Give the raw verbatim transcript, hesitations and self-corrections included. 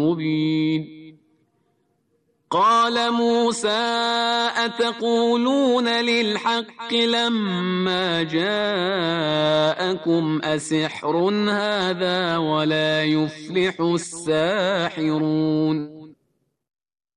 مبين. قال موسى أتقولون للحق لما جاءكم أسحر هذا ولا يفلح الساحرون